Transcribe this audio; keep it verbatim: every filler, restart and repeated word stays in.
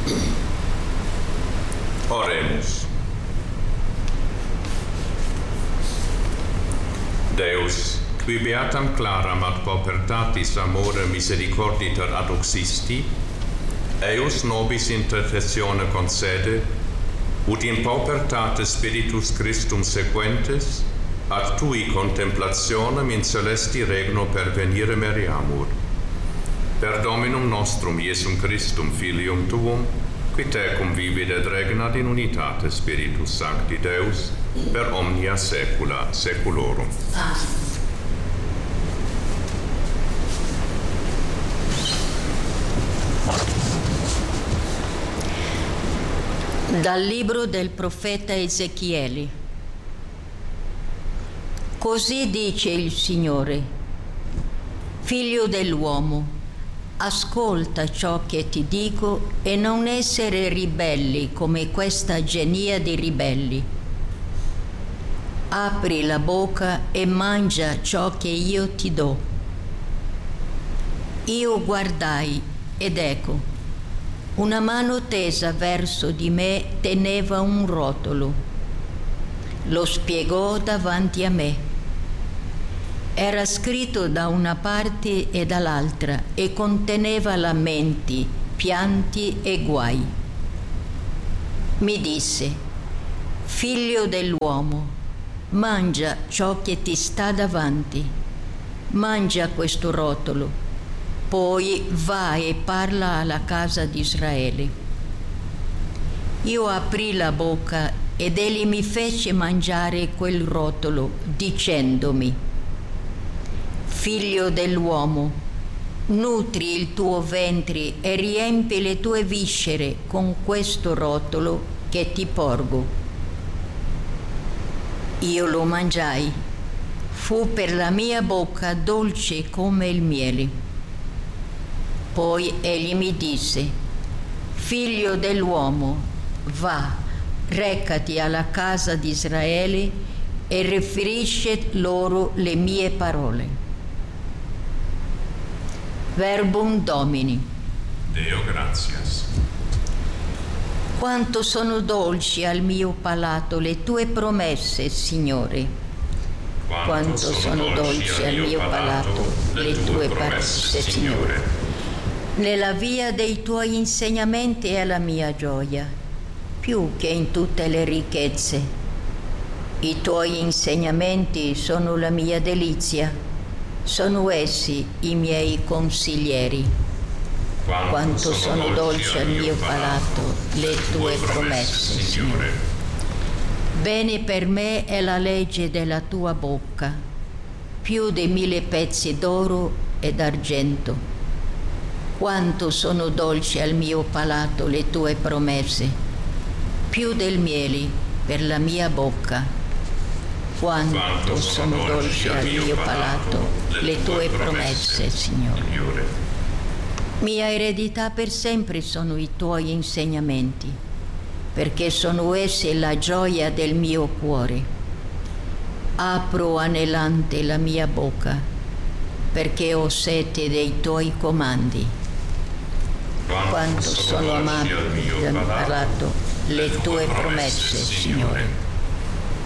Oremus. Deus, qui beatam claram ad paupertatis amore misericorditer aduxisti, eius nobis intercessione concede, ut in paupertate Spiritus Christum sequentes, ad tui contemplationem in celesti regno pervenire meriamur. Per Dominum nostrum Iesum Christum, Filium Tuum, qui tecum vivit et regnat in unitate Spiritus Sancti Deus, per omnia saecula saeculorum. Amen. Dal libro del profeta Ezechiele. Così dice il Signore: Figlio dell'uomo, ascolta ciò che ti dico e non essere ribelli come questa genia di ribelli. Apri la bocca e mangia ciò che io ti do. Io guardai ed ecco, una mano tesa verso di me teneva un rotolo. Lo spiegò davanti a me. Era scritto da una parte e dall'altra e conteneva lamenti, pianti e guai. Mi disse: Figlio dell'uomo, mangia ciò che ti sta davanti. Mangia questo rotolo, poi va e parla alla casa di Israele. Io aprì la bocca ed egli mi fece mangiare quel rotolo, dicendomi: Figlio dell'uomo, nutri il tuo ventre e riempi le tue viscere con questo rotolo che ti porgo. Io lo mangiai, fu per la mia bocca dolce come il miele. Poi egli mi disse: Figlio dell'uomo, va, recati alla casa di Israele e riferisci loro le mie parole. Verbum Domini. Deo gratias. Quanto sono dolci al mio palato le tue promesse, Signore. Quanto, Quanto sono dolci al mio palato le tue promesse, Signore. Nella via dei tuoi insegnamenti è la mia gioia, più che in tutte le ricchezze. I tuoi insegnamenti sono la mia delizia. Sono essi i miei consiglieri. Quanto, Quanto sono dolci al mio palato le tue promesse, Signore. Bene per me è la legge della tua bocca, più di mille pezzi d'oro e d'argento. Quanto sono dolci al mio palato le tue promesse, più del miele per la mia bocca. Quanto, Quanto sono, sono dolci al mio palato le tue promesse, Signore. Signore. Mia eredità per sempre sono i tuoi insegnamenti, perché sono essi la gioia del mio cuore. Apro anelante la mia bocca, perché ho sete dei tuoi comandi. Quanto, Quanto sono amabili al mio palato le tue promesse, Signore.